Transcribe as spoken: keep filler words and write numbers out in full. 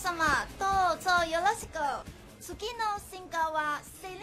様どうぞよろしく。次のシンガーはセ